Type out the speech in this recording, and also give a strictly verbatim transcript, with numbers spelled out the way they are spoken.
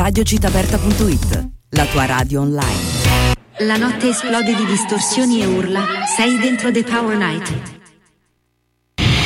radio cittaaperta punto it, la tua radio online. La notte esplode di distorsioni e urla. Sei dentro The Power Night.